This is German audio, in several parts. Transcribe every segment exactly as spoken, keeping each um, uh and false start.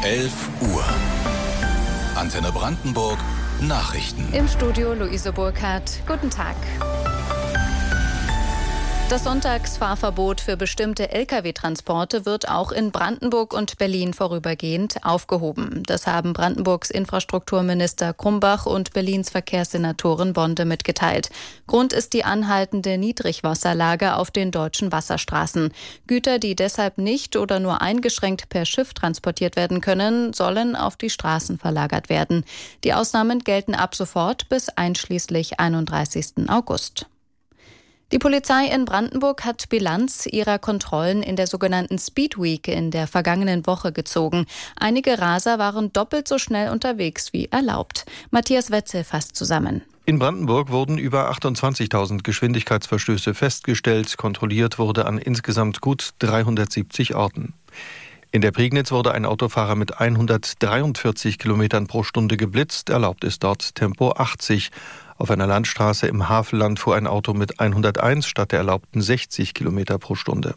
elf Uhr. Antenne Brandenburg Nachrichten. Im Studio Luise Burkhardt. Guten Tag. Das Sonntagsfahrverbot für bestimmte L K W-Transporte wird auch in Brandenburg und Berlin vorübergehend aufgehoben. Das haben Brandenburgs Infrastrukturminister Krumbach und Berlins Verkehrssenatorin Bonde mitgeteilt. Grund ist die anhaltende Niedrigwasserlage auf den deutschen Wasserstraßen. Güter, die deshalb nicht oder nur eingeschränkt per Schiff transportiert werden können, sollen auf die Straßen verlagert werden. Die Ausnahmen gelten ab sofort bis einschließlich einunddreißigsten August. Die Polizei in Brandenburg hat Bilanz ihrer Kontrollen in der sogenannten Speed Week in der vergangenen Woche gezogen. Einige Raser waren doppelt so schnell unterwegs wie erlaubt. Matthias Wetzel fasst zusammen. In Brandenburg wurden über achtundzwanzigtausend Geschwindigkeitsverstöße festgestellt. Kontrolliert wurde an insgesamt gut dreihundertsiebzig Orten. In der Prignitz wurde ein Autofahrer mit hundertdreiundvierzig Kilometern pro Stunde geblitzt. Erlaubt ist dort Tempo achtzig. Auf einer Landstraße im Havelland fuhr ein Auto mit hunderteins statt der erlaubten sechzig Kilometer pro Stunde.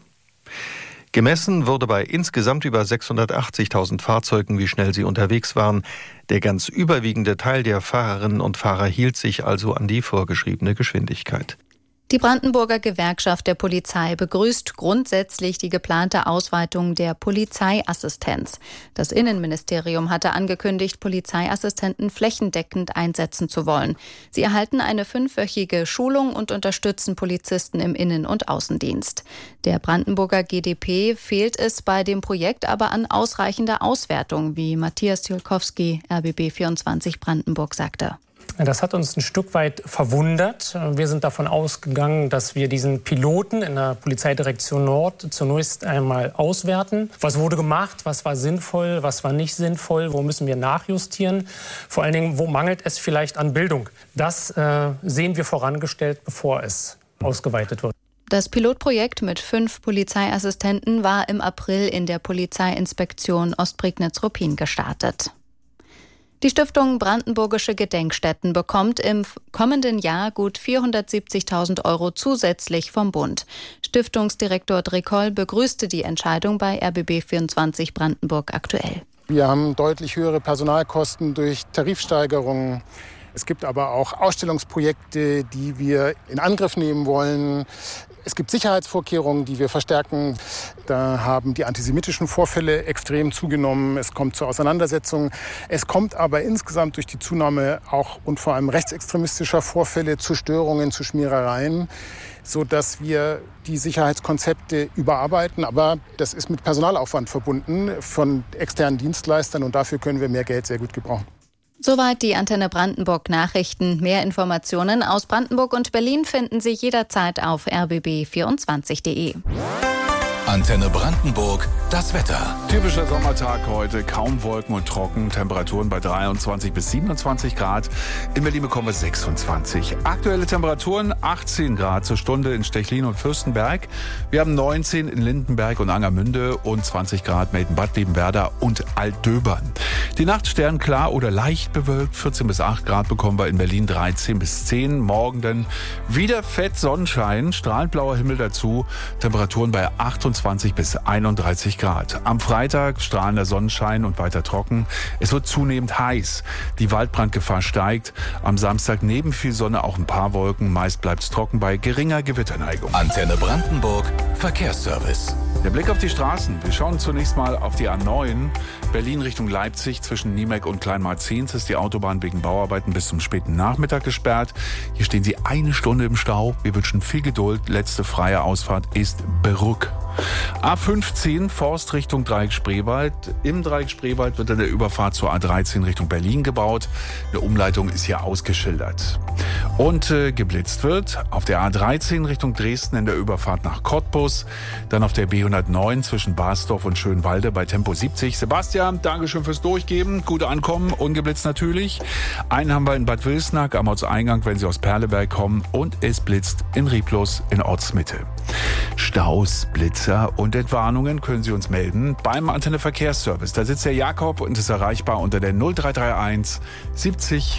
Gemessen wurde bei insgesamt über sechshundertachtzigtausend Fahrzeugen, wie schnell sie unterwegs waren. Der ganz überwiegende Teil der Fahrerinnen und Fahrer hielt sich also an die vorgeschriebene Geschwindigkeit. Die Brandenburger Gewerkschaft der Polizei begrüßt grundsätzlich die geplante Ausweitung der Polizeiassistenz. Das Innenministerium hatte angekündigt, Polizeiassistenten flächendeckend einsetzen zu wollen. Sie erhalten eine fünfwöchige Schulung und unterstützen Polizisten im Innen- und Außendienst. Der Brandenburger G d P fehlt es bei dem Projekt aber an ausreichender Auswertung, wie Matthias Ziolkowski, R B B vierundzwanzig Brandenburg, sagte. Das hat uns ein Stück weit verwundert. Wir sind davon ausgegangen, dass wir diesen Piloten in der Polizeidirektion Nord zunächst einmal auswerten. Was wurde gemacht? Was war sinnvoll? Was war nicht sinnvoll? Wo müssen wir nachjustieren? Vor allen Dingen, wo mangelt es vielleicht an Bildung? Das äh, sehen wir vorangestellt, bevor es ausgeweitet wird. Das Pilotprojekt mit fünf Polizeiassistenten war im April in der Polizeiinspektion Ostprignitz-Ruppin gestartet. Die Stiftung Brandenburgische Gedenkstätten bekommt im kommenden Jahr gut vierhundertsiebzigtausend Euro zusätzlich vom Bund. Stiftungsdirektor Drekoll begrüßte die Entscheidung bei R B B vierundzwanzig Brandenburg aktuell. Wir haben deutlich höhere Personalkosten durch Tarifsteigerungen. Es gibt aber auch Ausstellungsprojekte, die wir in Angriff nehmen wollen. Es gibt Sicherheitsvorkehrungen, die wir verstärken. Da haben die antisemitischen Vorfälle extrem zugenommen. Es kommt zu Auseinandersetzungen. Es kommt aber insgesamt durch die Zunahme auch und vor allem rechtsextremistischer Vorfälle zu Störungen, zu Schmierereien, sodass wir die Sicherheitskonzepte überarbeiten. Aber das ist mit Personalaufwand verbunden von externen Dienstleistern und dafür können wir mehr Geld sehr gut gebrauchen. Soweit die Antenne Brandenburg Nachrichten. Mehr Informationen aus Brandenburg und Berlin finden Sie jederzeit auf r b b vierundzwanzig punkt de. Antenne Brandenburg, das Wetter. Typischer Sommertag heute, kaum Wolken und trocken, Temperaturen bei dreiundzwanzig bis siebenundzwanzig Grad. In Berlin bekommen wir sechsundzwanzig. Aktuelle Temperaturen achtzehn Grad zur Stunde in Stechlin und Fürstenberg. Wir haben neunzehn in Lindenberg und Angermünde und zwanzig Grad Melden-Bad, Liebenwerda und Altdöbern. Die Nacht sternklar oder leicht bewölkt, vierzehn bis acht Grad bekommen wir in Berlin, dreizehn bis zehn. Morgen dann wieder fett Sonnenschein, strahlend blauer Himmel dazu, Temperaturen bei achtundzwanzig bis einunddreißig Grad. Am Freitag strahlender Sonnenschein und weiter trocken. Es wird zunehmend heiß. Die Waldbrandgefahr steigt. Am Samstag neben viel Sonne auch ein paar Wolken. Meist bleibt es trocken bei geringer Gewitterneigung. Antenne Brandenburg Verkehrsservice. Der Blick auf die Straßen. Wir schauen zunächst mal auf die A neun. Berlin Richtung Leipzig zwischen Niemek und Kleinmarzins ist die Autobahn wegen Bauarbeiten bis zum späten Nachmittag gesperrt. Hier stehen Sie eine Stunde im Stau. Wir wünschen viel Geduld. Letzte freie Ausfahrt ist Berück. A fünfzehn Forst Richtung Dreieck Spreewald. Im Dreieck Spreewald wird an der Überfahrt zur A dreizehn Richtung Berlin gebaut. Eine Umleitung ist hier ausgeschildert. Und äh, geblitzt wird auf der A dreizehn Richtung Dresden in der Überfahrt nach Cottbus. Dann auf der B hundertneun zwischen Basdorf und Schönwalde bei Tempo siebzig. Sebastian, Dankeschön fürs Durchgeben. Gute Ankommen, ungeblitzt natürlich. Einen haben wir in Bad Wilsnack am Ortseingang, wenn Sie aus Perleberg kommen. Und es blitzt in Rieplus in Ortsmitte. Staus, Blitzer und Entwarnungen können Sie uns melden beim Antenne Verkehrsservice. Da sitzt der Jakob und ist erreichbar unter der null drei drei eins siebzig